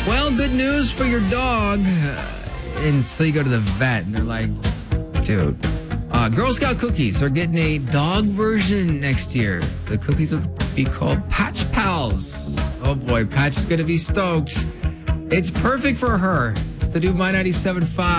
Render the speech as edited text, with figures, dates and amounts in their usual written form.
Well, good news for your dog. Until you go to the vet and they're like, dude, Girl Scout cookies are getting a dog version next year. The cookies will be called Patch Pals. Oh boy, Patch is going to be stoked. It's perfect for her. It's the new My 97.5.